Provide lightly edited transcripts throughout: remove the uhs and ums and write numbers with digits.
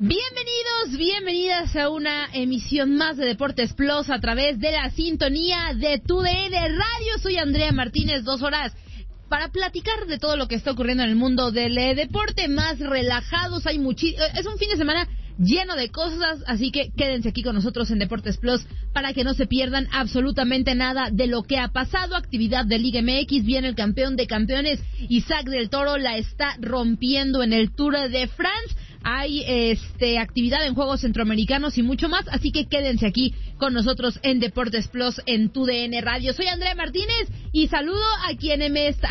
Bienvenidos, bienvenidas a una emisión más de Deportes Plus a través de la sintonía de TUDN Radio. Soy Andrea Martínez, 2 horas para platicar de todo lo que está ocurriendo en el mundo del deporte, más relajados. Es un fin de semana lleno de cosas, así que quédense aquí con nosotros en Deportes Plus para que no se pierdan absolutamente nada de lo que ha pasado. Actividad de Liga MX, viene el campeón de campeones, Isaac del Toro, la está rompiendo en el Tour de France. Hay actividad en Juegos Centroamericanos y mucho más, así que quédense aquí con nosotros en Deportes Plus en TUDN Radio. Soy Andrea Martínez y saludo a quienes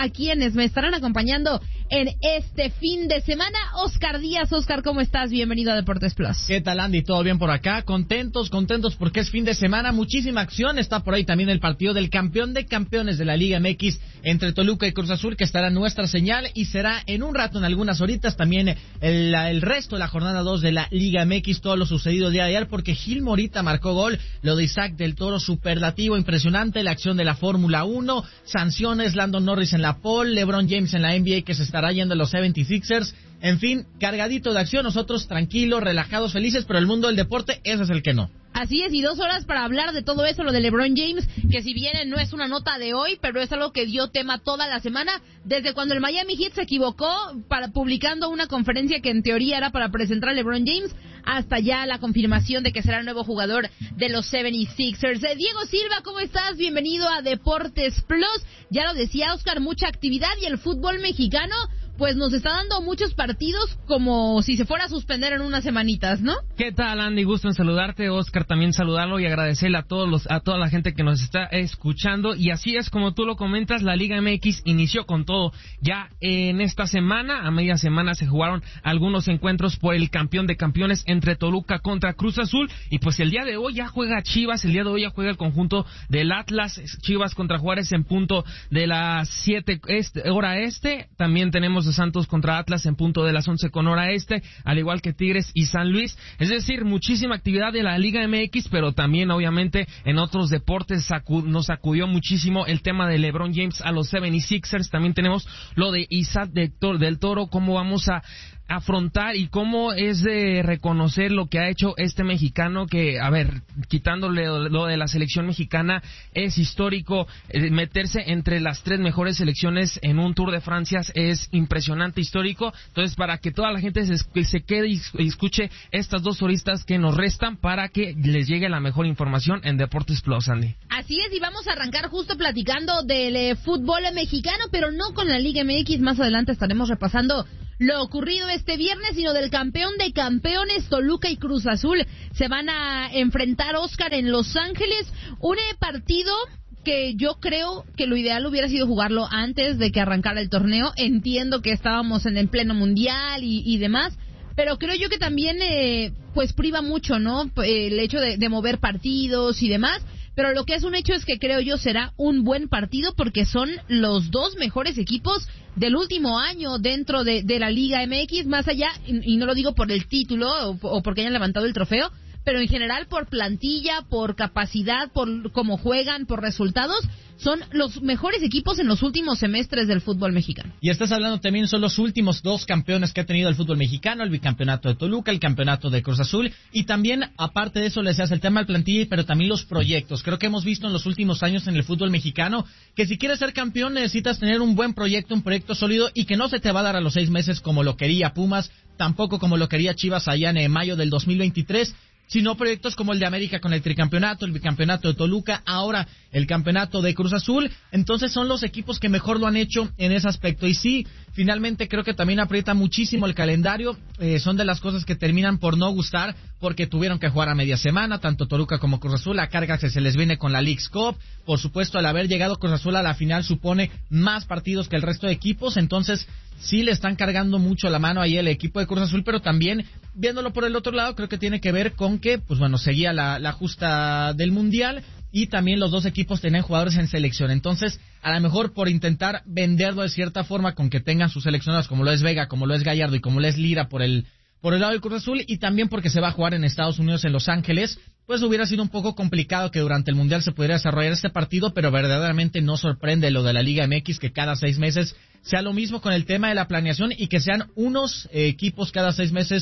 me estarán acompañando en este fin de semana. Oscar Díaz. Oscar, ¿cómo estás? Bienvenido a Deportes Plus. ¿Qué tal, Andy? ¿Todo bien por acá? Contentos porque es fin de semana, muchísima acción. Está por ahí también el partido del campeón de campeones de la Liga MX entre Toluca y Cruz Azul, que estará en nuestra señal y será en un rato, en algunas horitas, también el resto de la jornada 2 de la Liga MX, todo lo sucedido el día de ayer, porque Gil Morita marcó gol, lo de Isaac del Toro superlativo, impresionante, la acción de la Fórmula 1, sanciones, Landon Norris en la pole, LeBron James en la NBA que se estará yendo a los 76ers, en fin, cargadito de acción, nosotros tranquilos, relajados, felices, pero el mundo del deporte, ese es el que no. Así es, y 2 horas para hablar de todo eso, lo de LeBron James, que si bien no es una nota de hoy, pero es algo que dio tema toda la semana, desde cuando el Miami Heat se equivocó publicando una conferencia que en teoría era para presentar a LeBron James, hasta ya la confirmación de que será el nuevo jugador de los 76ers. Diego Silva, ¿cómo estás? Bienvenido a Deportes Plus. Ya lo decía Oscar, mucha actividad y el fútbol mexicano pues nos está dando muchos partidos como si se fuera a suspender en unas semanitas, ¿no? ¿Qué tal, Andy? Gusto en saludarte, Oscar, también saludarlo y agradecerle a toda la gente que nos está escuchando. Y así es como tú lo comentas, la Liga MX inició con todo. Ya en esta semana, a media semana, se jugaron algunos encuentros por el campeón de campeones entre Toluca contra Cruz Azul. Y pues el día de hoy ya juega Chivas, el día de hoy ya juega el conjunto del Atlas, Chivas contra Juárez en punto de las 7 hora este. También tenemos de Santos contra Atlas en punto de las 11 con hora este, al igual que Tigres y San Luis. Es decir, muchísima actividad de la Liga MX, pero también obviamente en otros deportes nos sacudió muchísimo el tema de LeBron James a los 76ers. También tenemos lo de Isaac del Toro, cómo vamos a afrontar y cómo es de reconocer lo que ha hecho este mexicano que, a ver, quitándole lo de la selección mexicana, es histórico. Meterse entre las 3 mejores selecciones en un Tour de Francia es impresionante, histórico. Entonces, para que toda la gente se quede y escuche estas 2 horistas que nos restan para que les llegue la mejor información en Deportes Plus, Andy. Así es, y vamos a arrancar justo platicando del fútbol mexicano, pero no con la Liga MX. Más adelante estaremos repasando lo ocurrido este viernes, sino del campeón de campeones. Toluca y Cruz Azul se van a enfrentar, Oscar, en Los Ángeles. Un partido que yo creo que lo ideal hubiera sido jugarlo antes de que arrancara el torneo. Entiendo que estábamos en el pleno mundial y demás, pero creo yo que también pues priva mucho, ¿no? El hecho de mover partidos y demás. Pero lo que es un hecho es que creo yo será un buen partido porque son los 2 mejores equipos del último año dentro de la Liga MX, más allá, y no lo digo por el título o porque hayan levantado el trofeo, pero en general por plantilla, por capacidad, por cómo juegan, por resultados, son los mejores equipos en los últimos semestres del fútbol mexicano. Y estás hablando también, son los últimos 2 campeones que ha tenido el fútbol mexicano, el bicampeonato de Toluca, el campeonato de Cruz Azul, y también, aparte de eso, les hace el tema del plantilla, pero también los proyectos. Creo que hemos visto en los últimos años en el fútbol mexicano que si quieres ser campeón necesitas tener un buen proyecto, un proyecto sólido, y que no se te va a dar a los 6 meses como lo quería Pumas, tampoco como lo quería Chivas allá en mayo del 2023, sino proyectos como el de América con el tricampeonato, el bicampeonato de Toluca, ahora el campeonato de Cruz Azul. Entonces son los equipos que mejor lo han hecho en ese aspecto. Y sí, finalmente creo que también aprieta muchísimo el calendario. Son de las cosas que terminan por no gustar porque tuvieron que jugar a media semana, tanto Toluca como Cruz Azul. La carga que se les viene con la Leagues Cup. Por supuesto, al haber llegado Cruz Azul a la final supone más partidos que el resto de equipos. Entonces sí le están cargando mucho la mano ahí el equipo de Cruz Azul, pero también viéndolo por el otro lado, creo que tiene que ver con que, pues bueno, seguía la justa del Mundial y también los 2 equipos tenían jugadores en selección. Entonces, a lo mejor por intentar venderlo de cierta forma con que tengan sus seleccionados, como lo es Vega, como lo es Gallardo y como lo es Lira por el lado del Cruz Azul, y también porque se va a jugar en Estados Unidos, en Los Ángeles, pues hubiera sido un poco complicado que durante el Mundial se pudiera desarrollar este partido, pero verdaderamente no sorprende lo de la Liga MX, que cada 6 meses sea lo mismo con el tema de la planeación y que sean unos equipos cada 6 meses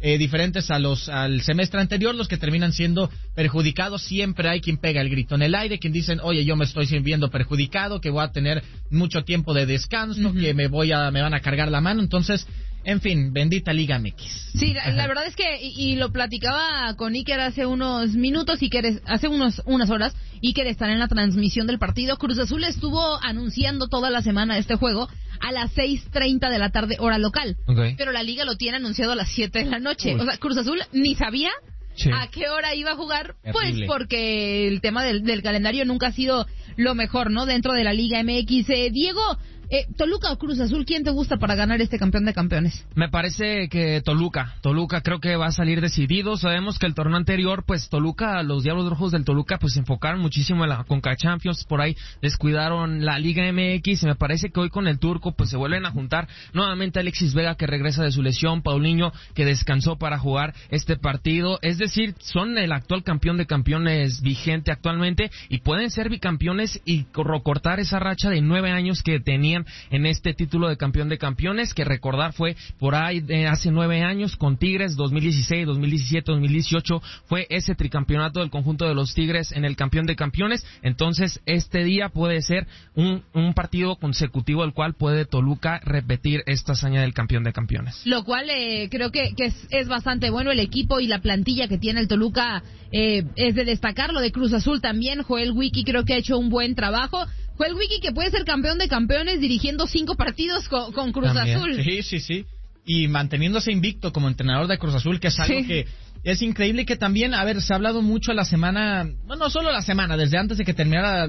diferentes al semestre anterior, los que terminan siendo perjudicados. Siempre hay quien pega el grito en el aire, quien dicen, oye, yo me estoy viendo perjudicado, que voy a tener mucho tiempo de descanso, que me van a cargar la mano. Entonces, en fin, bendita Liga MX. Sí, la verdad es que, y lo platicaba con Iker hace unos minutos, hace unas horas, Iker está en la transmisión del partido. Cruz Azul estuvo anunciando toda la semana este juego a las 6:30 de la tarde, hora local. Okay. Pero la Liga lo tiene anunciado a las 7 de la noche. Uy. O sea, Cruz Azul ni sabía a qué hora iba a jugar, pues porque el tema del calendario nunca ha sido lo mejor, ¿no? Dentro de la Liga MX. Diego, Toluca o Cruz Azul, ¿quién te gusta para ganar este campeón de campeones? Me parece que Toluca creo que va a salir decidido. Sabemos que el torneo anterior, pues Toluca, los Diablos Rojos del Toluca, pues se enfocaron muchísimo en la Conca Champions, por ahí descuidaron la Liga MX, y me parece que hoy con el turco pues se vuelven a juntar nuevamente Alexis Vega, que regresa de su lesión, Paulinho, que descansó para jugar este partido. Es decir, son el actual campeón de campeones vigente actualmente, y pueden ser bicampeones y cortar esa racha de 9 años que tenían en este título de campeón de campeones, que recordar fue por ahí hace 9 años con Tigres, 2016, 2017, 2018 fue ese tricampeonato del conjunto de los Tigres en el campeón de campeones. Entonces este día puede ser un partido consecutivo el cual puede Toluca repetir esta hazaña del campeón de campeones, lo cual creo que es bastante bueno. El equipo y la plantilla que tiene el Toluca es de destacar. Lo de Cruz Azul también, Joel Wiki creo que ha hecho un buen trabajo. Joel Wiki, que puede ser campeón de campeones dirigiendo 5 partidos con Cruz también. Azul. Sí. Y manteniéndose invicto como entrenador de Cruz Azul, que es algo que es increíble. Y que también, a ver, se ha hablado mucho la semana, bueno, no solo la semana, desde antes de que terminara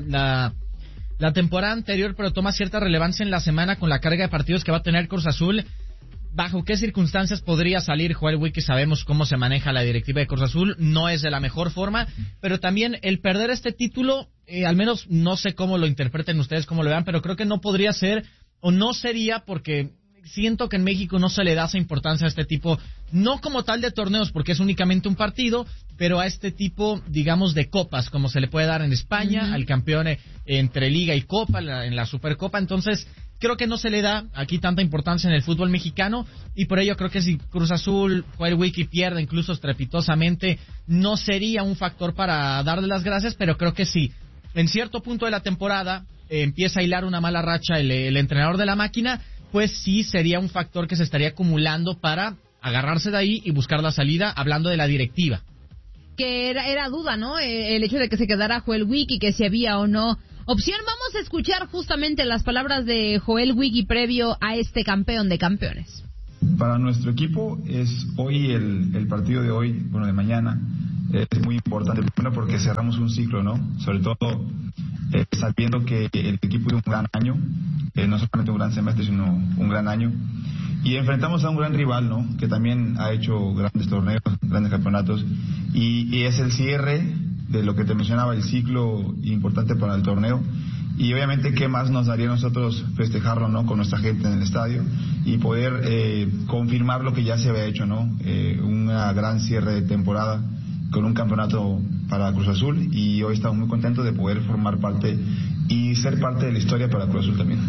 la temporada anterior, pero toma cierta relevancia en la semana con la carga de partidos que va a tener Cruz Azul. ¿Bajo qué circunstancias podría salir Joel Wiki? Sabemos cómo se maneja la directiva de Cruz Azul, no es de la mejor forma, pero también el perder este título, al menos no sé cómo lo interpreten ustedes, cómo lo vean, pero creo que no podría ser, o no sería, porque siento que en México no se le da esa importancia a este tipo, no como tal de torneos, porque es únicamente un partido, pero a este tipo, digamos, de copas, como se le puede dar en España, al campeón entre Liga y Copa, en la Supercopa. Entonces creo que no se le da aquí tanta importancia en el fútbol mexicano, y por ello creo que si Cruz Azul, Joel Wiki pierde incluso estrepitosamente, no sería un factor para darle las gracias, pero creo que sí, en cierto punto de la temporada empieza a hilar una mala racha el entrenador de la máquina, pues sí sería un factor que se estaría acumulando para agarrarse de ahí y buscar la salida, hablando de la directiva. Que era duda, ¿no? El hecho de que se quedara Joel Wiki, que si había o no opción. Vamos a escuchar justamente las palabras de Joel Wiki previo a este campeón de campeones. Para nuestro equipo es hoy el partido de hoy, bueno, de mañana, es muy importante, primero porque cerramos un ciclo, ¿no? Sobre todo sabiendo que el equipo tuvo un gran año, no solamente un gran semestre, sino un gran año, y enfrentamos a un gran rival, ¿no? Que también ha hecho grandes torneos, grandes campeonatos, y es el cierre de lo que te mencionaba, el ciclo importante para el torneo. Y obviamente, ¿qué más nos daría a nosotros festejarlo, ¿no? Con nuestra gente en el estadio y poder confirmar lo que ya se había hecho, ¿no? Una gran cierre de temporada con un campeonato para Cruz Azul, y hoy estamos muy contentos de poder formar parte y ser parte de la historia para Cruz Azul también.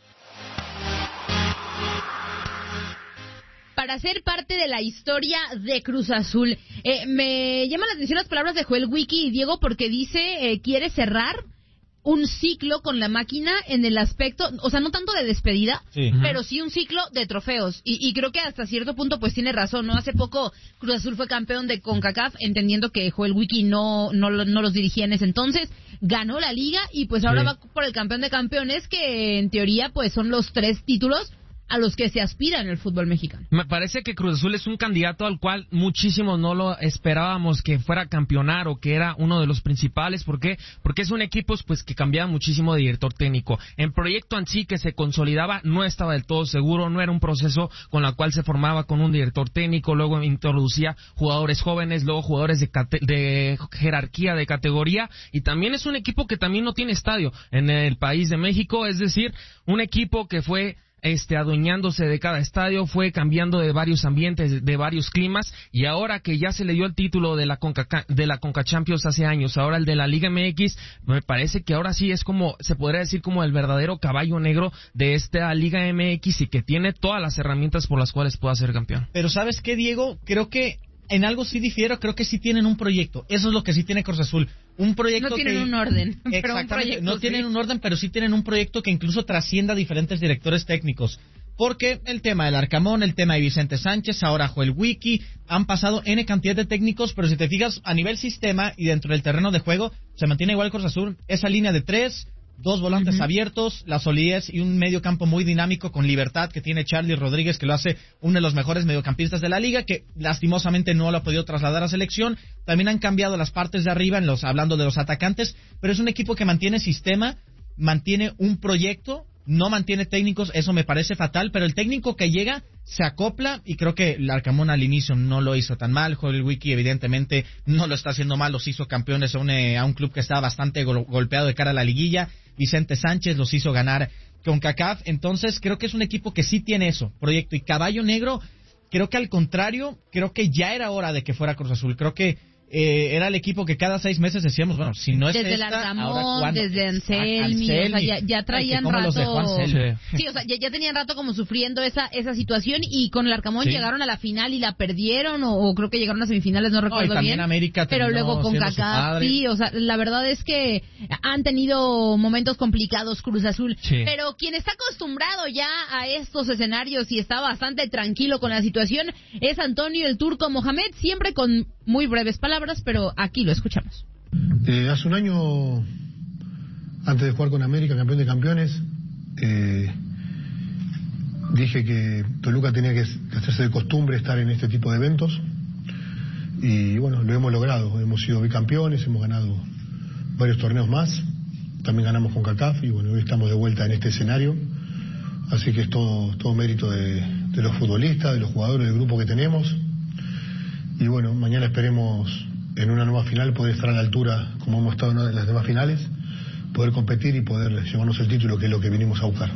Para ser parte de la historia de Cruz Azul, me llaman la atención las palabras de Joel Wiki y Diego, porque dice quiere cerrar un ciclo con la máquina en el aspecto, o sea, no tanto de despedida, pero sí un ciclo de trofeos, y creo que hasta cierto punto pues tiene razón, ¿no? Hace poco Cruz Azul fue campeón de CONCACAF, entendiendo que Joel Wiki no los dirigía en ese entonces, ganó la liga y pues ahora va por el campeón de campeones, que en teoría pues son los 3 títulos a los que se aspira en el fútbol mexicano. Me parece que Cruz Azul es un candidato al cual muchísimos no lo esperábamos que fuera a campeonar, o que era uno de los principales. ¿Por qué? Porque es un equipo pues que cambiaba muchísimo de director técnico. En proyecto en sí que se consolidaba no estaba del todo seguro, no era un proceso con el cual se formaba con un director técnico, luego introducía jugadores jóvenes, luego jugadores de jerarquía, de categoría, y también es un equipo que también no tiene estadio en el país de México, es decir, un equipo que fue adueñándose de cada estadio, fue cambiando de varios ambientes, de varios climas, y ahora que ya se le dio el título de la Conca Champions hace años, ahora el de la Liga MX, me parece que ahora sí es como, se podría decir como el verdadero caballo negro de esta Liga MX, y que tiene todas las herramientas por las cuales pueda ser campeón. Pero ¿sabes qué, Diego? Creo que en algo sí difiero, creo que sí tienen un proyecto. Eso es lo que sí tiene Cruz Azul. Un proyecto no tienen un orden, pero un proyecto, no tienen un orden, pero sí tienen un proyecto que incluso trascienda a diferentes directores técnicos. Porque el tema del Arcamón, el tema de Vicente Sánchez, ahora Joel Wiki, han pasado N cantidad de técnicos, pero si te fijas, a nivel sistema y dentro del terreno de juego, se mantiene igual Cruz Azul. Esa línea de 3, 2 volantes abiertos, la solidez y un medio campo muy dinámico con libertad que tiene Charlie Rodríguez, que lo hace uno de los mejores mediocampistas de la liga, que lastimosamente no lo ha podido trasladar a selección. También han cambiado las partes de arriba, hablando de los atacantes, pero es un equipo que mantiene sistema, mantiene un proyecto, no mantiene técnicos. Eso me parece fatal, pero el técnico que llega se acopla, y creo que el Arcamón al inicio no lo hizo tan mal. Joel Wiki evidentemente no lo está haciendo mal, los hizo campeones a un club que estaba bastante golpeado de cara a la liguilla. Vicente Sánchez los hizo ganar con CONCACAF. Entonces creo que es un equipo que sí tiene eso, proyecto. Y Caballo Negro, creo que al contrario, creo que ya era hora de que fuera Cruz Azul. Creo que era el equipo que cada 6 meses decíamos, bueno, si no es desde esta, el Arcamón, ahora ¿cuándo? desde Anselmi, o sea, ya traían rato. Sí, o sea, ya tenían rato como sufriendo esa situación, y con el Arcamón llegaron a la final y la perdieron, o creo que llegaron a semifinales, no recuerdo bien. América, pero luego con CONCACAF, sí, o sea, la verdad es que han tenido momentos complicados Cruz Azul, pero quien está acostumbrado ya a estos escenarios y está bastante tranquilo con la situación es Antonio el Turco Mohamed, siempre con muy breves palabras, pero aquí lo escuchamos. Hace un año, antes de jugar con América, campeón de campeones, dije que Toluca tenía que hacerse de costumbre estar en este tipo de eventos, y bueno, lo hemos logrado. Hemos sido bicampeones, hemos ganado varios torneos más, también ganamos con CONCACAF, y bueno, hoy estamos de vuelta en este escenario, así que es todo mérito de los futbolistas, de los jugadores, del grupo que tenemos. Y bueno, mañana esperemos en una nueva final poder estar a la altura como hemos estado en las demás finales, poder competir y poder llevarnos el título, que es lo que vinimos a buscar.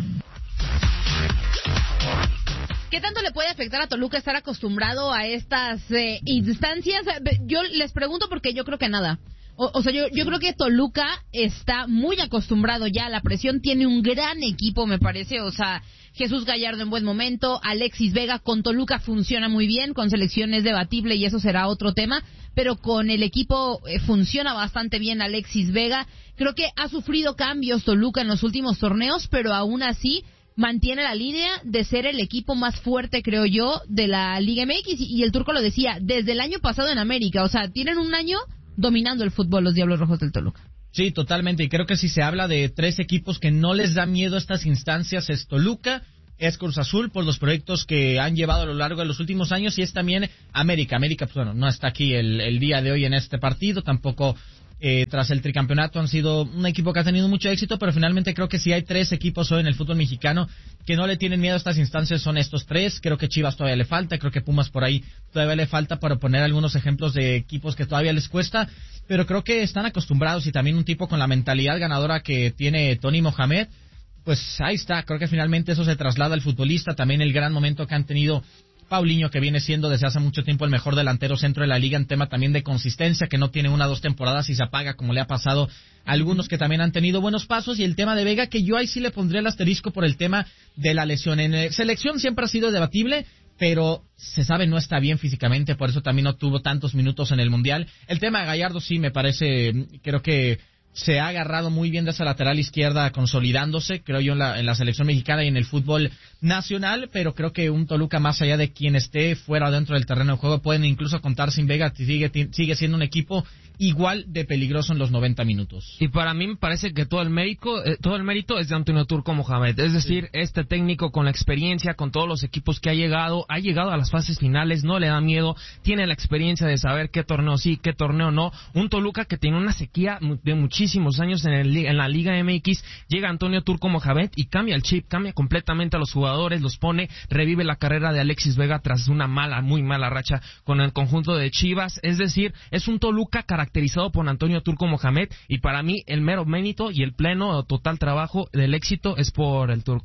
¿Qué tanto le puede afectar a Toluca estar acostumbrado a estas instancias? Yo les pregunto porque yo creo que nada. O sea, yo creo que Toluca está muy acostumbrado ya a la presión, tiene un gran equipo, me parece, o sea, Jesús Gallardo en buen momento, Alexis Vega con Toluca funciona muy bien, con selección es debatible y eso será otro tema, pero con el equipo funciona bastante bien Alexis Vega. Creo que ha sufrido cambios Toluca en los últimos torneos, pero aún así mantiene la línea de ser el equipo más fuerte, creo yo, de la Liga MX, y el Turco lo decía, desde el año pasado en América, o sea, tienen un año dominando el fútbol los Diablos Rojos del Toluca. Sí, totalmente, y creo que si se habla de 3 equipos que no les da miedo a estas instancias, es Toluca, es Cruz Azul por los proyectos que han llevado a lo largo de los últimos años, y es también América. América, pues bueno, no está aquí el día de hoy en este partido, tampoco tras el tricampeonato han sido un equipo que ha tenido mucho éxito, pero finalmente creo que si hay 3 equipos hoy en el fútbol mexicano que no le tienen miedo a estas instancias, son estos 3. Creo que Chivas todavía le falta, creo que Pumas por ahí todavía le falta, para poner algunos ejemplos de equipos que todavía les cuesta, pero creo que están acostumbrados, y también un tipo con la mentalidad ganadora que tiene Tony Mohamed, pues ahí está. Creo que finalmente eso se traslada al futbolista, también el gran momento que han tenido Paulinho, que viene siendo desde hace mucho tiempo el mejor delantero centro de la liga, en tema también de consistencia, que no tiene 1 o 2 temporadas y se apaga, como le ha pasado a algunos que también han tenido buenos pasos, y el tema de Vega, que yo ahí sí le pondría el asterisco por el tema de la lesión. En selección siempre ha sido debatible, pero se sabe no está bien físicamente, por eso también no tuvo tantos minutos en el Mundial. El tema de Gallardo sí me parece, creo que se ha agarrado muy bien de esa lateral izquierda, consolidándose, creo yo, en la selección mexicana y en el fútbol nacional, pero creo que un Toluca, más allá de quien esté fuera o dentro del terreno de juego, pueden incluso contar sin Vega, sigue siendo un equipo igual de peligroso en los 90 minutos. Y para mí me parece que todo el mérito es de Antonio Turco Mohamed, es decir, este técnico con la experiencia, con todos los equipos que ha llegado a las fases finales, no le da miedo, tiene la experiencia de saber qué torneo sí, qué torneo no. Un Toluca que tiene una sequía de muchísimos años en la Liga MX, llega Antonio Turco Mohamed y cambia el chip, cambia completamente a los jugadores, los pone, revive la carrera de Alexis Vega tras una muy mala racha con el conjunto de Chivas. Es decir, es un Toluca caracterizado por Antonio Turco Mohamed, y para mí el mero mérito y el pleno total trabajo del éxito es por el Turco.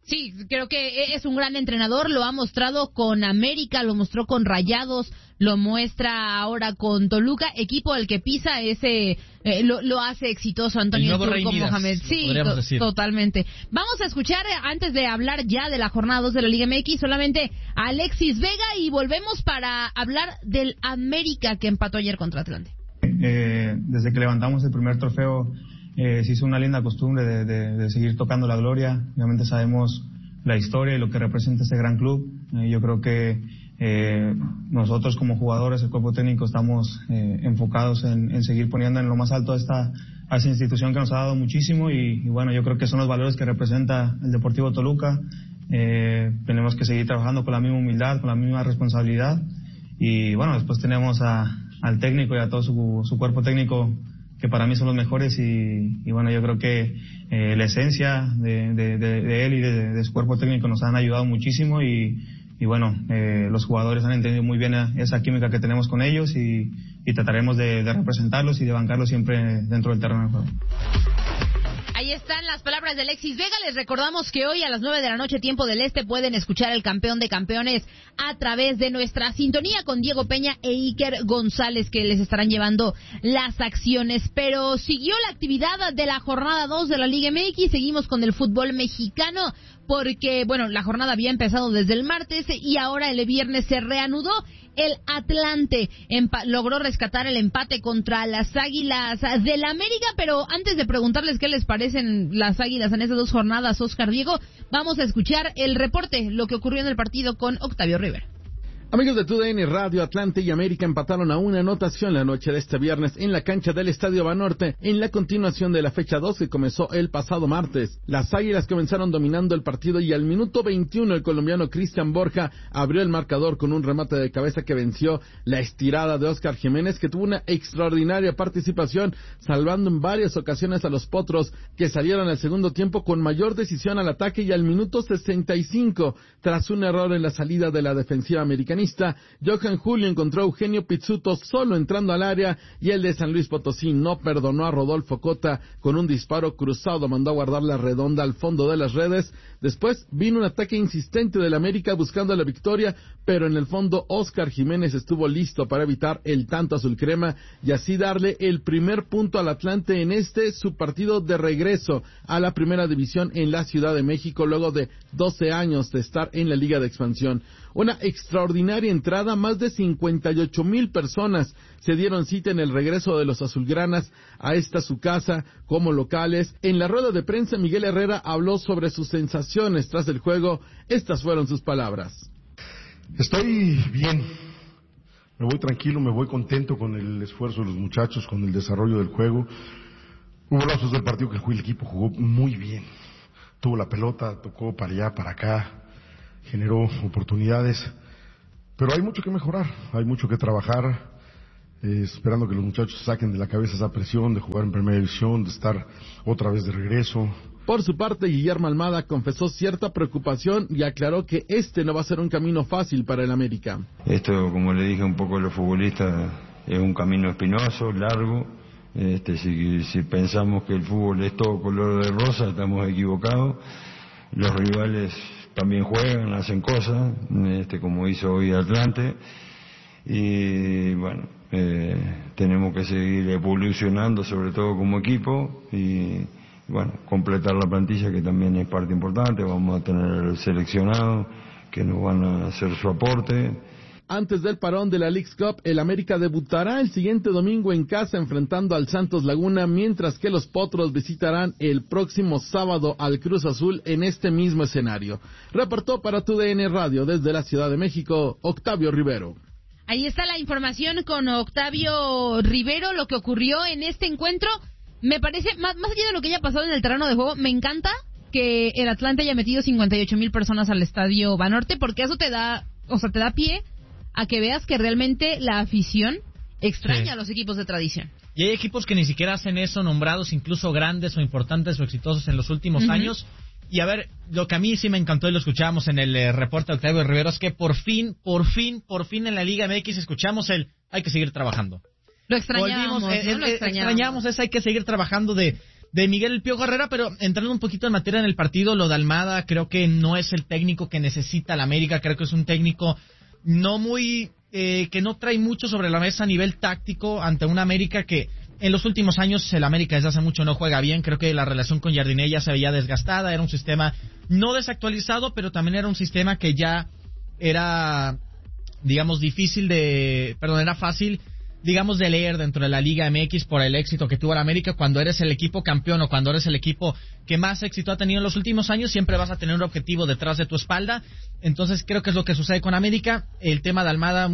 Sí, creo que es un gran entrenador, lo ha mostrado con América, lo mostró con Rayados, lo muestra ahora con Toluca, equipo al que pisa ese lo hace exitoso Antonio Turco Mohamed. Sí, totalmente. Vamos a escuchar, antes de hablar ya de la jornada 2 de la Liga MX, solamente a Alexis Vega y volvemos para hablar del América que empató ayer contra Atlante. Desde que levantamos el primer trofeo, se hizo una linda costumbre de seguir tocando la gloria. Obviamente sabemos la historia y lo que representa este gran club. Yo creo que nosotros como jugadores, el cuerpo técnico, estamos enfocados en seguir poniendo en lo más alto a esta institución que nos ha dado muchísimo y bueno, yo creo que son los valores que representa el Deportivo Toluca. Tenemos que seguir trabajando con la misma humildad, con la misma responsabilidad y bueno, después tenemos al técnico y a todo su cuerpo técnico, que para mí son los mejores y bueno, yo creo que la esencia de él y de su cuerpo técnico nos han ayudado muchísimo y bueno, los jugadores han entendido muy bien esa química que tenemos con ellos y trataremos de representarlos y de bancarlos siempre dentro del terreno de juego. Ahí están las palabras de Alexis Vega. Les recordamos que hoy a las 9 de la noche, tiempo del Este, pueden escuchar el campeón de campeones a través de nuestra sintonía con Diego Peña e Iker González, que les estarán llevando las acciones. Pero siguió la actividad de la jornada 2 de la Liga MX. Seguimos con el fútbol mexicano porque, bueno, la jornada había empezado desde el martes y ahora el viernes se reanudó. El Atlante logró rescatar el empate contra las Águilas del América, pero antes de preguntarles qué les parecen las Águilas en esas 2 jornadas, Oscar Diego, vamos a escuchar el reporte, lo que ocurrió en el partido con Octavio Rivera. Amigos de TUDN Radio, Atlante y América empataron a una anotación la noche de este viernes en la cancha del Estadio Banorte, en la continuación de la fecha 2 que comenzó el pasado martes. Las Águilas comenzaron dominando el partido y al minuto 21 el colombiano Cristian Borja abrió el marcador con un remate de cabeza que venció la estirada de Óscar Jiménez, que tuvo una extraordinaria participación, salvando en varias ocasiones a los Potros, que salieron al segundo tiempo con mayor decisión al ataque y al minuto 65, tras un error en la salida de la defensiva americanista, Johan Julio encontró a Eugenio Pizzuto solo entrando al área y el de San Luis Potosí no perdonó a Rodolfo Cota con un disparo cruzado, mandó a guardar la redonda al fondo de las redes. Después vino un ataque insistente del América buscando la victoria, pero en el fondo Óscar Jiménez estuvo listo para evitar el tanto azul crema y así darle el primer punto al Atlante en su partido de regreso a la primera división en la Ciudad de México luego de 12 años de estar en la Liga de Expansión. Una extraordinaria entrada, más de 58,000 personas se dieron cita en el regreso de los azulgranas a su casa como locales. En la rueda de prensa, Miguel Herrera habló sobre sus sensaciones tras el juego. Estas fueron sus palabras. Estoy bien, me voy tranquilo, me voy contento con el esfuerzo de los muchachos, con el desarrollo del juego. Hubo lapsos del partido que el equipo jugó muy bien, tuvo la pelota, tocó para allá, para acá, generó oportunidades, pero hay mucho que mejorar, hay mucho que trabajar, esperando que los muchachos saquen de la cabeza esa presión de jugar en primera división, de estar otra vez de regreso. Por su parte, Guillermo Almada confesó cierta preocupación y aclaró que no va a ser un camino fácil para el América. Esto, como le dije un poco a los futbolistas, es un camino espinoso, largo. Si pensamos que el fútbol es todo color de rosa, estamos equivocados. Los rivales también juegan, hacen cosas, como hizo hoy Atlante. Y bueno, tenemos que seguir evolucionando, sobre todo como equipo, y bueno, completar la plantilla, que también es parte importante. Vamos a tener seleccionados que nos van a hacer su aporte. Antes del parón de la Leagues Cup, el América debutará el siguiente domingo en casa enfrentando al Santos Laguna, mientras que los Potros visitarán el próximo sábado al Cruz Azul en este mismo escenario. Reportó para TUDN Radio desde la Ciudad de México, Octavio Rivero. Ahí está la información con Octavio Rivero, lo que ocurrió en este encuentro. Me parece, más allá de lo que haya pasado en el terreno de juego, me encanta que el Atlante haya metido 58,000 personas al Estadio Banorte, porque eso te da pie a que veas que realmente la afición extraña a los equipos de tradición. Y hay equipos que ni siquiera hacen eso, nombrados incluso grandes o importantes o exitosos en los últimos años. Y a ver, lo que a mí sí me encantó y lo escuchábamos en el reporte de Octavio Rivero es que por fin en la Liga MX escuchamos hay que seguir trabajando. Lo extrañábamos, extrañábamos hay que seguir trabajando de de Miguel El Piojo Herrera, pero entrando un poquito en materia en el partido, lo de Almada creo que no es el técnico que necesita la América, creo que es un técnico no muy, que no trae mucho sobre la mesa a nivel táctico ante una América que en los últimos años el América desde hace mucho no juega bien, creo que la relación con Jardiné ya se veía desgastada, era un sistema no desactualizado, pero también era un sistema que ya era, digamos, era fácil, digamos, de leer dentro de la Liga MX por el éxito que tuvo el América. Cuando eres el equipo campeón o cuando eres el equipo que más éxito ha tenido en los últimos años, siempre vas a tener un objetivo detrás de tu espalda. Entonces creo que es lo que sucede con América. El tema de Almada,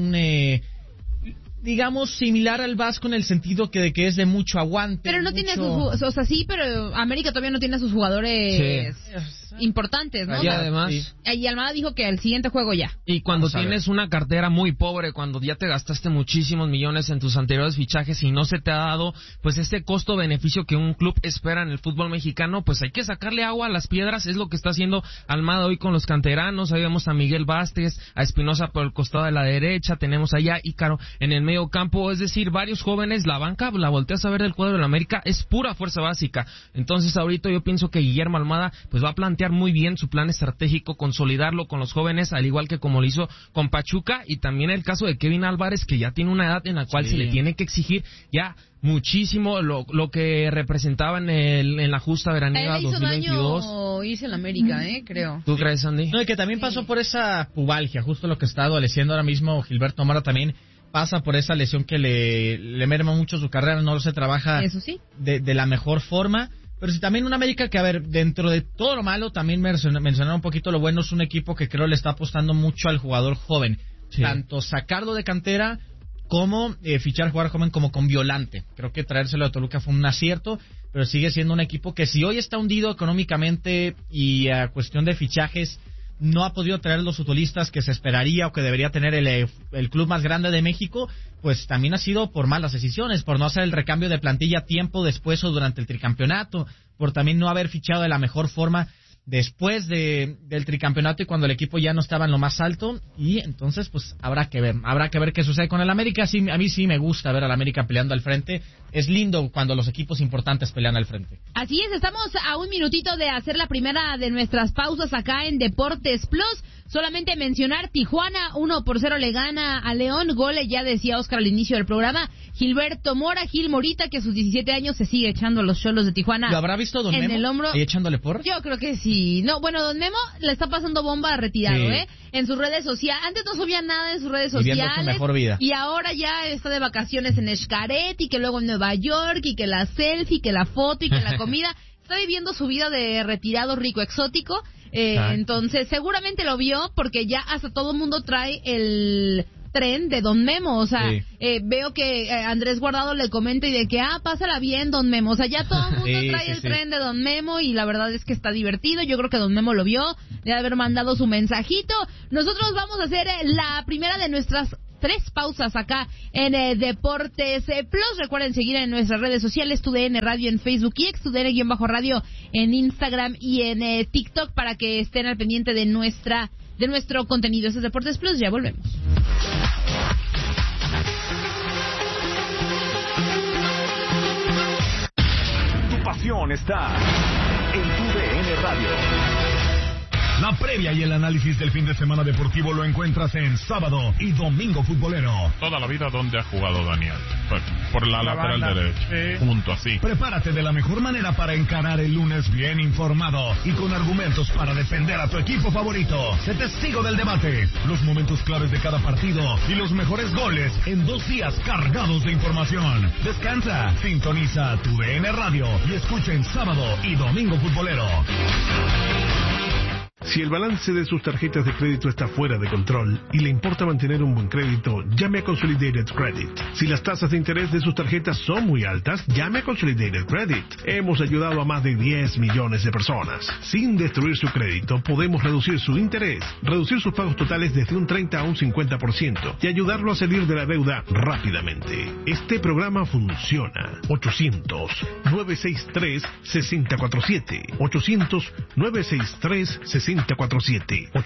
digamos, similar al Vasco en el sentido de que es de mucho aguante. Pero no tiene sí, pero América todavía no tiene a sus jugadores importantes, ¿no? Y además... Y Almada dijo que el siguiente juego ya. Y cuando tienes una cartera muy pobre, cuando ya te gastaste muchísimos millones en tus anteriores fichajes y no se te ha dado, pues, este costo-beneficio que un club espera en el fútbol mexicano, pues hay que sacarle agua a las piedras, es lo que está haciendo Almada hoy con los canteranos. Ahí vemos a Miguel Vázquez, a Espinosa por el costado de la derecha, tenemos allá a Ícaro en el medio campo, es decir, varios jóvenes. La banca, la volteas a ver del cuadro de la América, es pura fuerza básica. Entonces ahorita yo pienso que Guillermo Almada pues va a plantear muy bien su plan estratégico, consolidarlo con los jóvenes, al igual que como lo hizo con Pachuca, y también el caso de Kevin Álvarez, que ya tiene una edad en la cual se le tiene que exigir ya muchísimo lo que representaba en la justa veraniega 2022. Daño hizo en la América, creo. ¿Tú crees, Andy? No, y que también pasó por esa pubalgia, justo lo que está adoleciendo ahora mismo Gilberto Mora también pasa por esa lesión que le merma mucho su carrera, no se trabaja de la mejor forma. Pero sí, también una América que, a ver, dentro de todo lo malo, también mencionar un poquito lo bueno, es un equipo que creo le está apostando mucho al jugador joven. Sí. Tanto sacarlo de cantera como fichar jugador joven como con Violante. Creo que traérselo a Toluca fue un acierto, pero sigue siendo un equipo que si hoy está hundido económicamente y a cuestión de fichajes no ha podido traer los futbolistas que se esperaría o que debería tener el club más grande de México, pues también ha sido por malas decisiones, por no hacer el recambio de plantilla tiempo después o durante el tricampeonato, por también no haber fichado de la mejor forma después del tricampeonato y cuando el equipo ya no estaba en lo más alto. Y entonces pues habrá que ver qué sucede con el América. Sí, a mí sí me gusta ver al América peleando al frente. Es lindo cuando los equipos importantes pelean al frente. Así es, estamos a un minutito de hacer la primera de nuestras pausas acá en Deportes Plus. Solamente mencionar, Tijuana 1-0 le gana a León. Gole, ya decía Oscar al inicio del programa, Gilberto Mora, Gil Morita, que a sus 17 años se sigue echando los cholos de Tijuana. ¿Lo habrá visto Don Memo? El hombro. ¿Ahí echándole por? Yo creo que sí. No, bueno, Don Memo le está pasando bomba retirado, en sus redes sociales. Antes no subía nada en sus redes sociales. Viviendo su mejor vida. Y ahora ya está de vacaciones en Xcaret, y que luego en Nueva York, y que la selfie, que la foto, y que la comida. Está viviendo su vida de retirado rico exótico. Entonces seguramente lo vio, porque ya hasta todo el mundo trae el tren de Don Memo. O sea, veo que Andrés Guardado le comenta y de que pásala bien, Don Memo. O sea, ya todo el mundo trae el tren de Don Memo, y la verdad es que está divertido. Yo creo que Don Memo lo vio, de haber mandado su mensajito. Nosotros vamos a hacer la primera de nuestras 3 pausas acá en Deportes Plus. Recuerden seguir en nuestras redes sociales, TUDN Radio en Facebook y TUDN-Radio en Instagram y en TikTok, para que estén al pendiente de nuestro contenido. Este es Deportes Plus, ya volvemos. Tu pasión está en TUDN Radio. La previa y el análisis del fin de semana deportivo lo encuentras en Sábado y Domingo Futbolero. Toda la vida, ¿dónde ha jugado Daniel? Por la lateral derecha, junto así. Prepárate de la mejor manera para encarar el lunes bien informado y con argumentos para defender a tu equipo favorito. Sé testigo del debate, los momentos claves de cada partido y los mejores goles en 2 días cargados de información. Descansa, sintoniza TUDN Radio y escucha en Sábado y Domingo Futbolero. Si el balance de sus tarjetas de crédito está fuera de control y le importa mantener un buen crédito, llame a Consolidated Credit. Si las tasas de interés de sus tarjetas son muy altas, llame a Consolidated Credit. Hemos ayudado a más de 10 millones de personas. Sin destruir su crédito, podemos reducir su interés, reducir sus pagos totales desde un 30 a un 50% y ayudarlo a salir de la deuda rápidamente. Este programa funciona. 800-963-6047. 800-963-6047. 800-963-6047.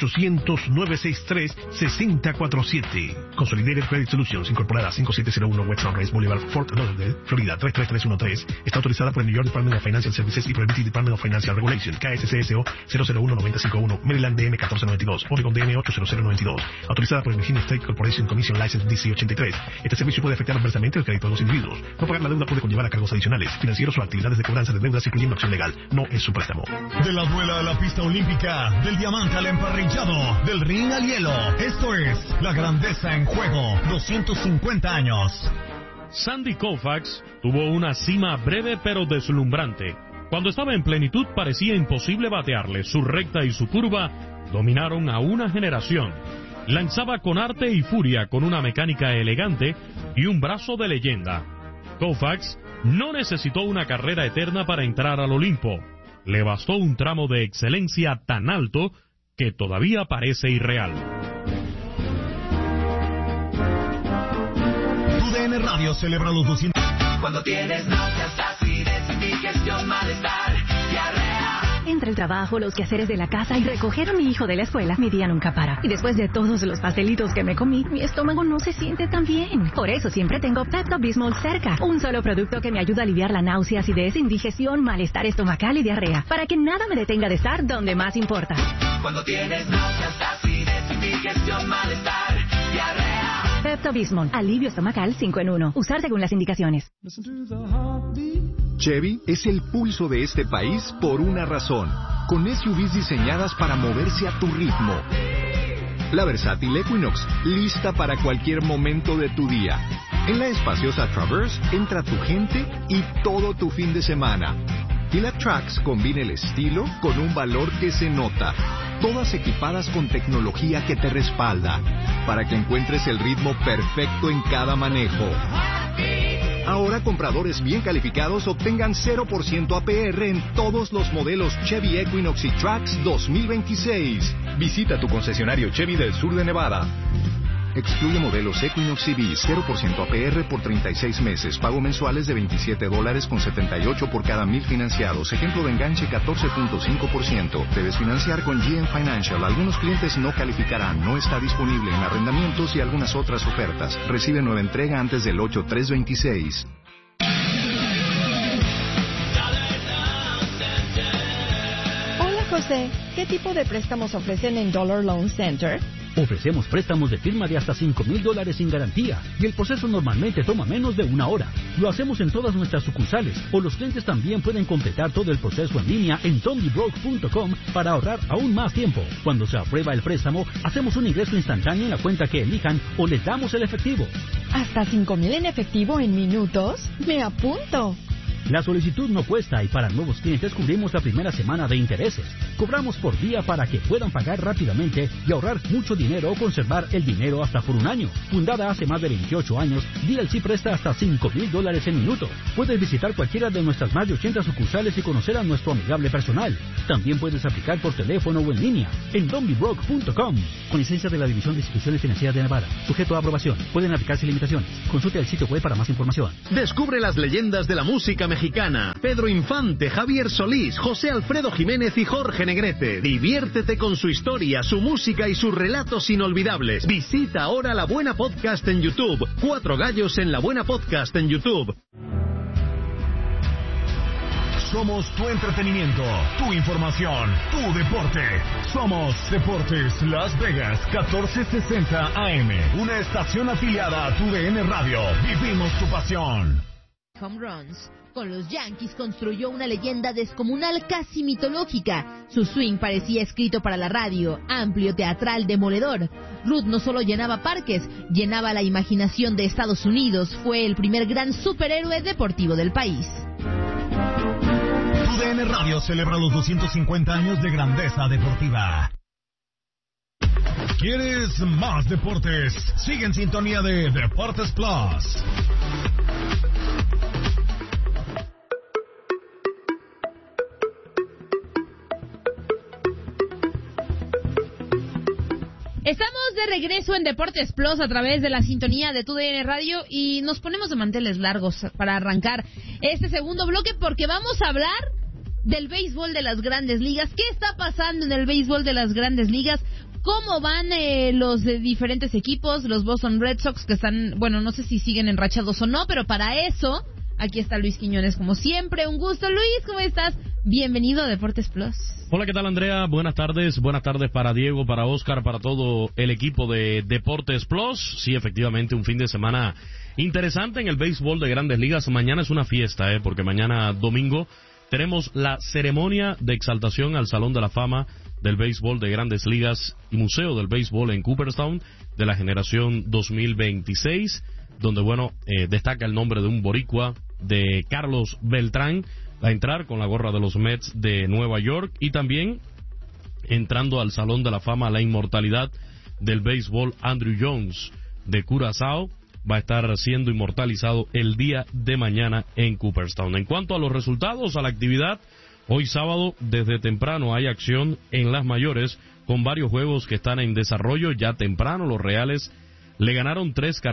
800-963-6047. Consolidated Credit Solutions, incorporada 5701 West Sunrise Boulevard, Fort Lauderdale, Florida 33313. Está autorizada por el New York Department of Financial Services y por el British Department of Financial Regulation, KSCSO 001951, Maryland DM 1492, Oregon DM 80092. Autorizada por el Virginia State Corporation Commission License DC 83. Este servicio puede afectar adversamente el crédito de los individuos. No pagar la deuda puede conllevar a cargos adicionales, financieros o actividades de cobranza de deudas, incluyendo acción legal. No es su préstamo. De la duela a la pista olímpica, del diamante al emparrillado, del ring al hielo. Esto es La Grandeza en Juego, 250 años. Sandy Koufax tuvo una cima breve pero deslumbrante. Cuando estaba en plenitud parecía imposible batearle. Su recta y su curva dominaron a una generación. Lanzaba con arte y furia, con una mecánica elegante y un brazo de leyenda. Koufax no necesitó una carrera eterna para entrar al Olimpo. Le bastó un tramo de excelencia tan alto que todavía parece irreal. TUDN Radio celebra los 200. Cuando tienes náuseas, acidez, indigestión, malestar, diarrea. Entre el trabajo, los quehaceres de la casa y recoger a mi hijo de la escuela, mi día nunca para. Y después de todos los pastelitos que me comí, mi estómago no se siente tan bien. Por eso siempre tengo Pepto-Bismol cerca. Un solo producto que me ayuda a aliviar la náusea, acidez, indigestión, malestar estomacal y diarrea. Para que nada me detenga de estar donde más importa. Cuando tienes náuseas, acidez, indigestión, malestar, diarrea. Pepto-Bismol, alivio estomacal 5 en 1. Usar según las indicaciones. Chevy es el pulso de este país por una razón. Con SUVs diseñadas para moverse a tu ritmo. La versátil Equinox, lista para cualquier momento de tu día. En la espaciosa Traverse entra tu gente y todo tu fin de semana. Y la Trax combina el estilo con un valor que se nota. Todas equipadas con tecnología que te respalda, para que encuentres el ritmo perfecto en cada manejo. Ahora compradores bien calificados obtengan 0% APR en todos los modelos Chevy Equinox y Trax 2026. Visita tu concesionario Chevy del sur de Nevada. Excluye modelos Equinox CB, 0% APR por 36 meses. Pago mensuales de $27.78 por cada 1,000 financiados. Ejemplo de enganche 14.5%. Debes financiar con GM Financial. Algunos clientes no calificarán. No está disponible en arrendamientos y algunas otras ofertas. Recibe nueva entrega antes del 8/3/26. Hola José, ¿qué tipo de préstamos ofrecen en Dollar Loan Center? Ofrecemos préstamos de firma de hasta $5,000 sin garantía y el proceso normalmente toma menos de 1 hora. Lo hacemos en todas nuestras sucursales o los clientes también pueden completar todo el proceso en línea en TonyBroke.com para ahorrar aún más tiempo. Cuando se aprueba el préstamo, hacemos un ingreso instantáneo en la cuenta que elijan o les damos el efectivo. ¿Hasta $5,000 en efectivo en minutos? ¡Me apunto! La solicitud no cuesta y para nuevos clientes cubrimos la primera semana de intereses. Cobramos por día para que puedan pagar rápidamente y ahorrar mucho dinero o conservar el dinero hasta por 1 año. Fundada hace más de 28 años, DLC presta hasta $5,000 en minuto. Puedes visitar cualquiera de nuestras más de 80 sucursales y conocer a nuestro amigable personal. También puedes aplicar por teléfono o en línea en donbybroke.com. Con licencia de la División de Instituciones Financieras de Nevada. Sujeto a aprobación. Pueden aplicarse limitaciones. Consulte el sitio web para más información. Descubre las leyendas de la música mexicana. Pedro Infante, Javier Solís, José Alfredo Jiménez y Jorge Negrete. Diviértete con su historia, su música y sus relatos inolvidables. Visita ahora La Buena Podcast en YouTube. 4 gallos en La Buena Podcast en YouTube. Somos tu entretenimiento, tu información, tu deporte. Somos Deportes Las Vegas 1460 AM. Una estación afiliada a TUDN Radio. Vivimos tu pasión. Home runs. Con los Yankees construyó una leyenda descomunal casi mitológica. Su swing parecía escrito para la radio, amplio, teatral, demoledor. Ruth no solo llenaba parques, llenaba la imaginación de Estados Unidos. Fue el primer gran superhéroe deportivo del país. TUDN Radio celebra los 250 años de grandeza deportiva. ¿Quieres más deportes? Sigue en sintonía de Deportes Plus. Estamos de regreso en Deportes Plus a través de la sintonía de TUDN Radio y nos ponemos de manteles largos para arrancar este segundo bloque porque vamos a hablar del béisbol de las Grandes Ligas. ¿Qué está pasando en el béisbol de las Grandes Ligas? ¿Cómo van los diferentes equipos? Los Boston Red Sox que están, bueno, no sé si siguen enrachados o no, pero para eso, aquí está Luis Quiñones como siempre. Un gusto, Luis, ¿cómo estás? Bienvenido a Deportes Plus. Hola, ¿qué tal, Andrea? Buenas tardes para Diego, para Oscar, para todo el equipo de Deportes Plus. Sí, efectivamente, un fin de semana interesante en el béisbol de Grandes Ligas. Mañana es una fiesta, porque mañana domingo tenemos la ceremonia de exaltación al Salón de la Fama del Béisbol de Grandes Ligas y Museo del Béisbol en Cooperstown de la generación 2026, donde, destaca el nombre de un boricua, de Carlos Beltrán, a entrar con la gorra de los Mets de Nueva York, y también entrando al Salón de la Fama la inmortalidad del béisbol, Andrew Jones de Curazao va a estar siendo inmortalizado el día de mañana en Cooperstown. En cuanto a los resultados, a la actividad, hoy sábado desde temprano hay acción en las mayores con varios juegos que están en desarrollo. Ya temprano los Reales le ganaron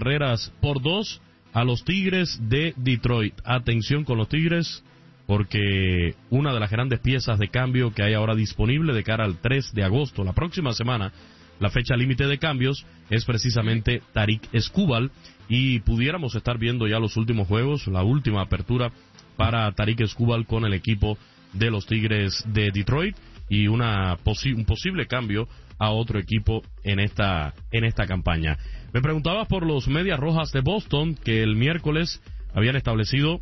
3-2 a los Tigres de Detroit. Atención con los Tigres, porque una de las grandes piezas de cambio que hay ahora disponible de cara al 3 de agosto, la próxima semana, la fecha límite de cambios, es precisamente Tarik Skubal, y pudiéramos estar viendo ya los últimos juegos, la última apertura para Tarik Skubal con el equipo de los Tigres de Detroit, y un posible cambio a otro equipo en esta campaña. Me preguntabas por los Medias Rojas de Boston, que el miércoles habían establecido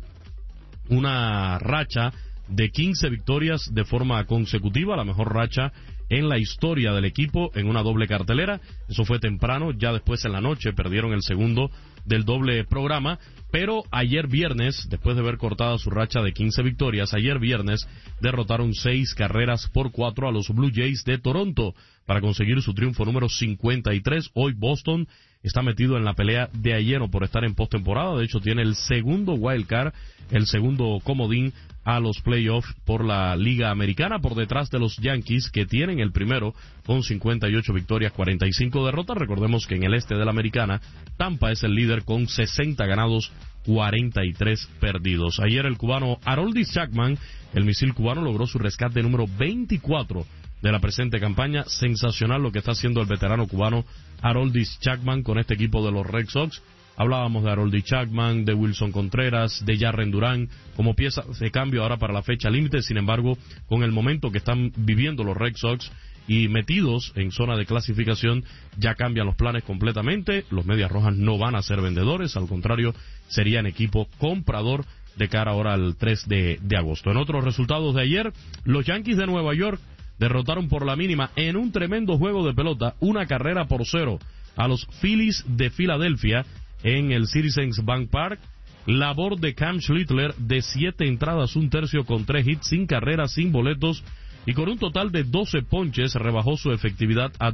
una racha de 15 victorias de forma consecutiva, la mejor racha en la historia del equipo en una doble cartelera. Eso fue temprano, ya después en la noche perdieron el segundo del doble programa, pero ayer viernes, después de haber cortado su racha de 15 victorias, ayer viernes derrotaron 6-4 a los Blue Jays de Toronto para conseguir su triunfo número 53. Hoy Boston está metido en la pelea de lleno por estar en postemporada. De hecho, tiene el segundo wild card, el segundo comodín a los playoffs por la Liga Americana, por detrás de los Yankees, que tienen el primero con 58 victorias, 45 derrotas. Recordemos que en el este de la Americana, Tampa es el líder con 60 ganados, 43 perdidos. Ayer el cubano Aroldis Chapman, el misil cubano, logró su rescate número 24 de la presente campaña. Sensacional lo que está haciendo el veterano cubano Aroldis Chapman con este equipo de los Red Sox. Hablábamos de Aroldis Chapman, de Wilson Contreras, de Jarren Durán como pieza de cambio ahora para la fecha límite. Sin embargo, con el momento que están viviendo los Red Sox y metidos en zona de clasificación, ya cambian los planes completamente. Los Medias Rojas no van a ser vendedores, al contrario, serían equipo comprador de cara ahora al 3 de agosto. En otros resultados de ayer, los Yankees de Nueva York derrotaron por la mínima en un tremendo juego de pelota, 1-0 a los Phillies de Filadelfia en el Citizens Bank Park. Labor de Cam Schlittler de 7 entradas, 1/3 con 3 hits, sin carreras, sin boletos, y con un total de 12 ponches rebajó su efectividad a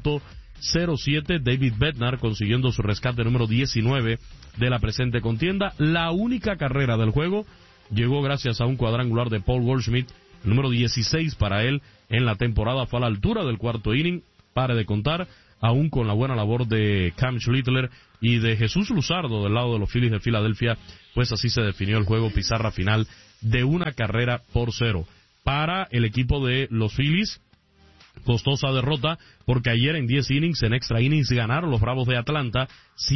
2.07. David Bednar consiguiendo su rescate número 19 de la presente contienda. La única carrera del juego llegó gracias a un cuadrangular de Paul Goldschmidt, el número 16 para él en la temporada. Fue a la altura del cuarto inning, pare de contar, aún con la buena labor de Cam Schlittler y de Jesús Luzardo del lado de los Phillies de Filadelfia. Pues así se definió el juego, pizarra final de 1-0 para el equipo de los Phillies. Costosa derrota, porque ayer en 10 innings, en extra innings, ganaron los Bravos de Atlanta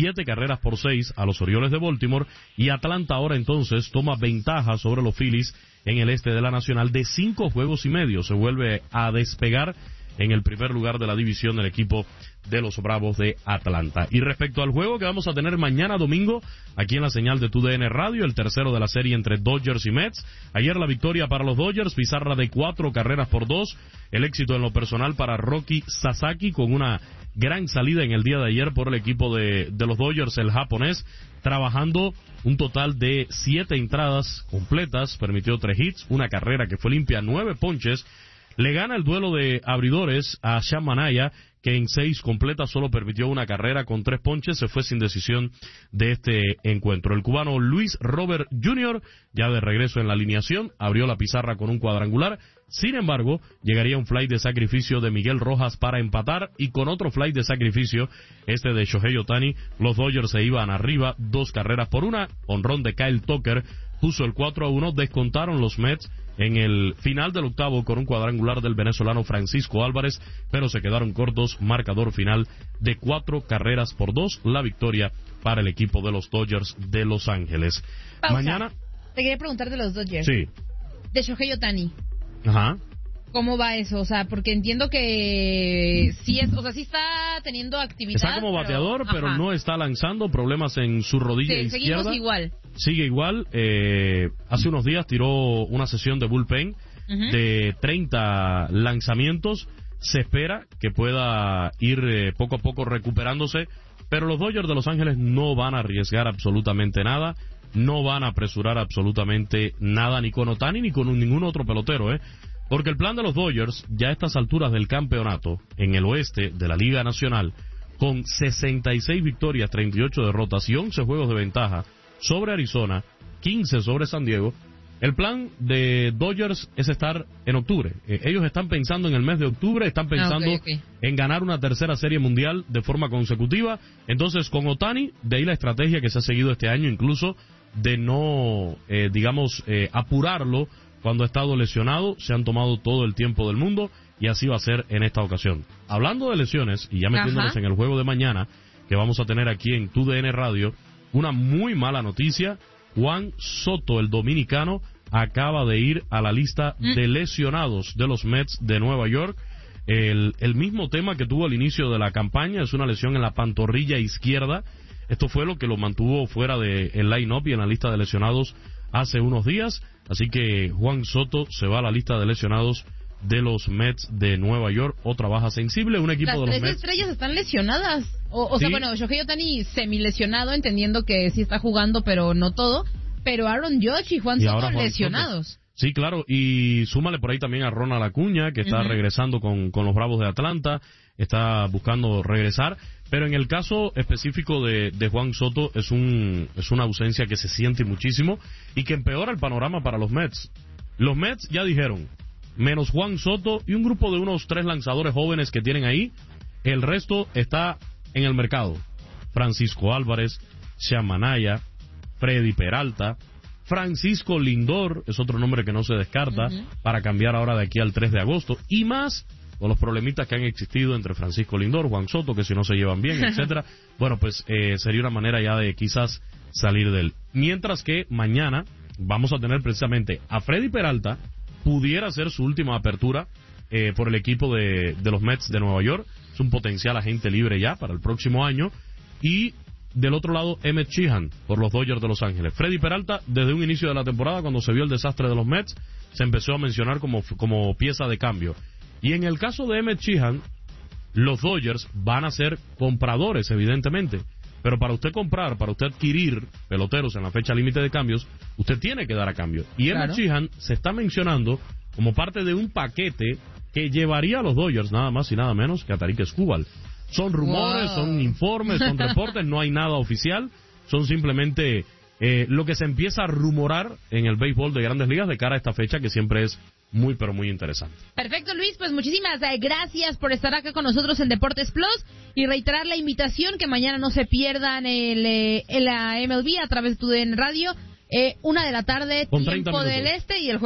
7-6 a los Orioles de Baltimore, y Atlanta ahora entonces toma ventaja sobre los Phillies en el este de la Nacional de 5.5 juegos. Se vuelve a despegar en el primer lugar de la división del equipo de los Bravos de Atlanta. Y respecto al juego que vamos a tener mañana domingo, aquí en la señal de TUDN Radio, el tercero de la serie entre Dodgers y Mets. Ayer la victoria para los Dodgers, pizarra de 4-2. El éxito en lo personal para Roki Sasaki, con una gran salida en el día de ayer por el equipo de los Dodgers, el japonés, trabajando un total de 7 entradas completas, permitió 3 hits, una carrera que fue limpia, 9 ponches. Le gana el duelo de abridores a Sean Manaya, que en 6 completas solo permitió una carrera con 3 ponches. Se fue sin decisión de este encuentro. El cubano Luis Robert Jr., ya de regreso en la alineación, abrió la pizarra con un cuadrangular. Sin embargo, llegaría un fly de sacrificio de Miguel Rojas para empatar, y con otro fly de sacrificio, este de Shohei Ohtani, los Dodgers se iban arriba 2-1. Honrón de Kyle Tucker puso el 4-1. Descontaron los Mets en el final del octavo con un cuadrangular del venezolano Francisco Álvarez, pero se quedaron cortos, marcador final de 4-2, la victoria para el equipo de los Dodgers de Los Ángeles. Pausa. Mañana... Te quería preguntar de los Dodgers. Sí. De Shohei Ohtani. Ajá. ¿Cómo va eso? O sea, porque entiendo que sí está teniendo actividad. Está como bateador, pero no está lanzando, problemas en su rodilla izquierda. Seguimos igual. Sigue igual. Hace unos días tiró una sesión de bullpen de 30 lanzamientos. Se espera que pueda ir poco a poco recuperándose, pero los Dodgers de Los Ángeles no van a arriesgar absolutamente nada, no van a apresurar absolutamente nada, ni con Ohtani ni con ningún otro pelotero, porque el plan de los Dodgers, ya a estas alturas del campeonato, en el oeste de la Liga Nacional, con 66 victorias, 38 derrotas y 11 juegos de ventaja sobre Arizona, 15 sobre San Diego, el plan de Dodgers es estar en octubre. Ellos están pensando en el mes de octubre, están pensando en ganar una tercera serie mundial de forma consecutiva. Entonces, con Ohtani, de ahí la estrategia que se ha seguido este año, incluso de no, apurarlo cuando ha estado lesionado. Se han tomado todo el tiempo del mundo y así va a ser en esta ocasión. Hablando de lesiones, y ya metiéndonos en el juego de mañana, que vamos a tener aquí en TUDN Radio, una muy mala noticia. Juan Soto, el dominicano, acaba de ir a la lista de lesionados de los Mets de Nueva York. El mismo tema que tuvo al inicio de la campaña, es una lesión en la pantorrilla izquierda. Esto fue lo que lo mantuvo fuera del line-up y en la lista de lesionados hace unos días. Así que Juan Soto se va a la lista de lesionados de los Mets de Nueva York. Otra baja sensible, un equipo de los Mets. Las tres estrellas están lesionadas. O sea, bueno, Shohei Ohtani semi-lesionado, entendiendo que sí está jugando, pero no todo. Pero Aaron Judge y Juan Soto lesionados. Sí, claro, y súmale por ahí también a Ronald Acuña, que está regresando con los Bravos de Atlanta, está buscando regresar. Pero en el caso específico de Juan Soto, es una ausencia que se siente muchísimo y que empeora el panorama para los Mets. Los Mets ya dijeron, menos Juan Soto y un grupo de unos 3 lanzadores jóvenes que tienen ahí, el resto está en el mercado. Francisco Álvarez, Sean Manaya, Freddy Peralta, Francisco Lindor, es otro nombre que no se descarta para cambiar ahora de aquí al 3 de agosto, y más con los problemitas que han existido entre Francisco Lindor, Juan Soto, que si no se llevan bien, etcétera. Bueno, pues sería una manera ya de quizás salir de él. Mientras que mañana vamos a tener precisamente a Freddy Peralta, pudiera ser su última apertura por el equipo de los Mets de Nueva York, es un potencial agente libre ya para el próximo año, y del otro lado Emmett Sheehan por los Dodgers de Los Ángeles. Freddy Peralta, desde un inicio de la temporada, cuando se vio el desastre de los Mets, se empezó a mencionar como pieza de cambio. Y en el caso de Emmett Sheehan, los Dodgers van a ser compradores, evidentemente. Pero para usted comprar, para usted adquirir peloteros en la fecha límite de cambios, usted tiene que dar a cambio. Y Emmett Sheehan se está mencionando como parte de un paquete que llevaría a los Dodgers nada más y nada menos que a Tarik Skubal. Son rumores, son informes, son reportes, no hay nada oficial, son simplemente lo que se empieza a rumorar en el béisbol de Grandes Ligas de cara a esta fecha, que siempre es muy, pero muy interesante. Perfecto, Luis, pues muchísimas gracias por estar acá con nosotros en Deportes Plus y reiterar la invitación que mañana no se pierdan la MLB a través de TUDN Radio, 1 de la tarde, tiempo del este, y el juego